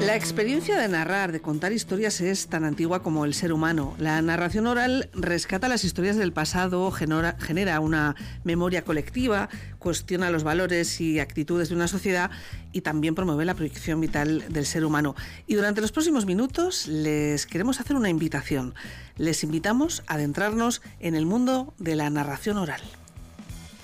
La experiencia de narrar, de contar historias es tan antigua como el ser humano. La narración oral rescata las historias del pasado, genera una memoria colectiva, cuestiona los valores y actitudes de una sociedad y también promueve la proyección vital del ser humano. Y durante los próximos minutos les queremos hacer una invitación. Les invitamos a adentrarnos en el mundo de la narración oral.